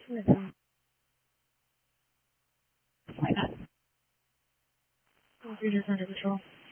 我一直在这个时候。